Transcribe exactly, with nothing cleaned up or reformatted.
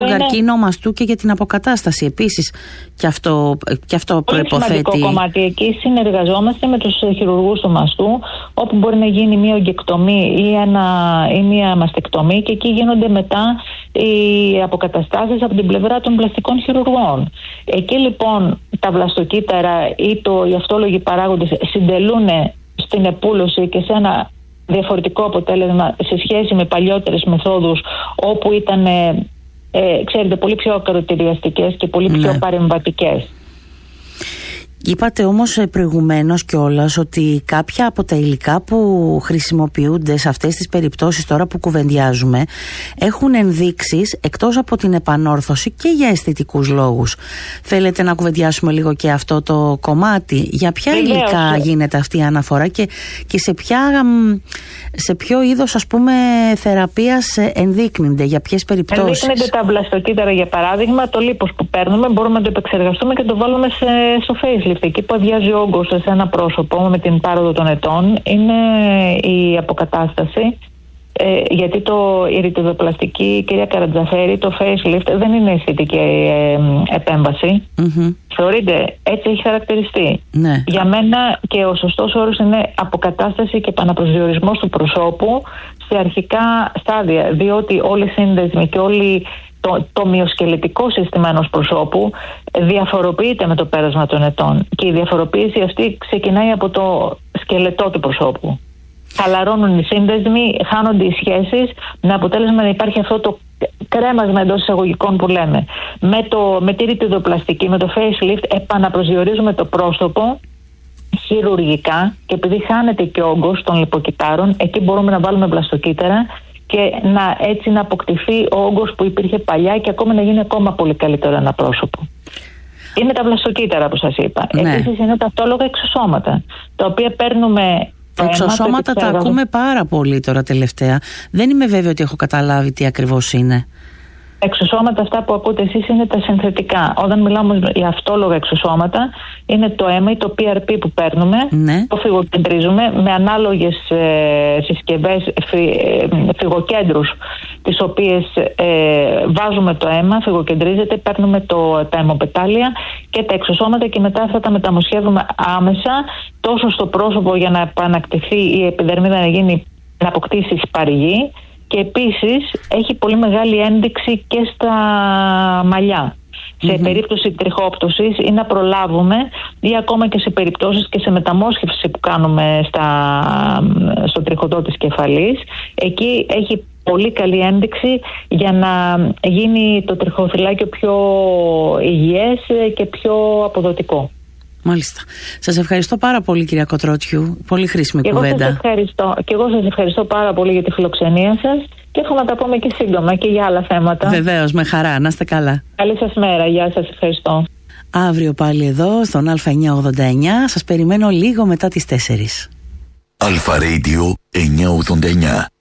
είναι... καρκίνο μαστού και για την αποκατάσταση επίσης. Και αυτό, και αυτό προϋποθέτει. Είναι σημαντικό κομμάτι. Εκεί συνεργαζόμαστε με τους χειρουργούς του μαστού, όπου μπορεί να γίνει μια ογκεκτομή ή, ένα, ή μια μαστεκτομή, και εκεί γίνονται μετά οι αποκαταστάσεις από την πλευρά των πλαστικών χειρουργών. Εκεί λοιπόν τα βλαστοκύτταρα ή το, οι αυτόλογοι παράγοντες συντελούν στην επούλωση και σε ένα διαφορετικό αποτέλεσμα σε σχέση με παλιότερες μεθόδους, όπου ήταν ε, ε, ξέρετε, πολύ πιο ακροτηριαστικές και πολύ πιο ναι. παρεμβατικές. Είπατε όμως προηγουμένως κιόλας ότι κάποια από τα υλικά που χρησιμοποιούνται σε αυτές τις περιπτώσεις τώρα που κουβεντιάζουμε έχουν ενδείξεις εκτός από την επανόρθωση και για αισθητικούς λόγους. Θέλετε να κουβεντιάσουμε λίγο και αυτό το κομμάτι? Για ποια Βεβαίως. υλικά γίνεται αυτή η αναφορά και, και σε, ποια, σε ποιο είδος, ας πούμε, θεραπείας ενδείκνυνται, για ποιες περιπτώσεις? Ενδείκνυνται τα βλαστοκύτταρα, για παράδειγμα. Το λίπος που παίρνουμε μπορούμε να το επεξεργαστούμε και το βάλουμε σε, στο facelift. Εκεί που αδειάζει ο όγκος σε ένα πρόσωπο με την πάροδο των ετών είναι η αποκατάσταση, ε, γιατί το, η ρητιδοπλαστική, κυρία Καρατζαφέρη, το facelift δεν είναι αισθητική ε, επέμβαση. Mm-hmm. Θεωρείται, έτσι έχει χαρακτηριστεί. Ναι. Για μένα και ο σωστός όρος είναι αποκατάσταση και επαναπροσδιορισμός του προσώπου σε αρχικά στάδια, διότι όλοι οι σύνδεσμοι και όλοι Το, το μυοσκελετικό σύστημα ενός προσώπου διαφοροποιείται με το πέρασμα των ετών, και η διαφοροποίηση αυτή ξεκινάει από το σκελετό του προσώπου. Χαλαρώνουν οι σύνδεσμοι, χάνονται οι σχέσεις, με αποτέλεσμα να υπάρχει αυτό το κρέμασμα εντός εισαγωγικών που λέμε. Με, το, με τη ρητιδοπλαστική, με το facelift επαναπροσδιορίζουμε το πρόσωπο χειρουργικά, και επειδή χάνεται και ο όγκος των λιποκυττάρων, εκεί μπορούμε να βάλουμε βλαστοκύτταρα και να, έτσι να αποκτηθεί ο όγκος που υπήρχε παλιά και ακόμα να γίνει ακόμα πολύ καλύτερο ένα πρόσωπο. Είναι τα βλαστοκύτταρα που σας είπα. Ναι. Επίσης είναι τα αυτόλογα εξωσώματα, τα οποία παίρνουμε... Τα εξωσώματα τα ακούμε πάρα πολύ τώρα τελευταία. Δεν είμαι βέβαιη ότι έχω καταλάβει τι ακριβώς είναι. Εξωσώματα αυτά που ακούτε εσείς είναι τα συνθετικά. Όταν μιλάμε για αυτόλογα εξωσώματα, είναι το αίμα ή το πι αρ πι που παίρνουμε, ναι. το φυγοκεντρίζουμε με ανάλογες ε, συσκευές, φυ, ε, φυγοκέντρους, τις οποίες ε, βάζουμε το αίμα, φυγοκεντρίζεται, παίρνουμε το, τα αιμοπετάλια και τα εξωσώματα, και μετά αυτά τα μεταμοσχεύουμε άμεσα τόσο στο πρόσωπο για να επανακτηθεί η επιδερμίδα, να γίνει, να αποκτήσει σπαριγή. Και επίσης έχει πολύ μεγάλη ένδειξη και στα μαλλιά. Mm-hmm. Σε περίπτωση τριχόπτωσης ή να προλάβουμε, ή ακόμα και σε περιπτώσεις και σε μεταμόσχευση που κάνουμε στα, στο τριχωτό της κεφαλής, εκεί έχει πολύ καλή ένδειξη για να γίνει το τριχοθυλάκιο πιο υγιές και πιο αποδοτικό. Μάλιστα. Σας ευχαριστώ πάρα πολύ, κυρία Κοτρότσιου. Πολύ χρήσιμη και κουβέντα. Εγώ σας ευχαριστώ. Και εγώ σας ευχαριστώ πάρα πολύ για τη φιλοξενία σας, και εύχομαι να τα πούμε και σύντομα και για άλλα θέματα. Βεβαίως, με χαρά. Να είστε καλά. Καλή σας μέρα. Γεια σας. Ευχαριστώ. Αύριο πάλι εδώ στον Α εννιακόσια ογδόντα εννιά. Σας περιμένω λίγο μετά τις τέσσερις. Αλφα Radio εννιακόσια ογδόντα εννιά.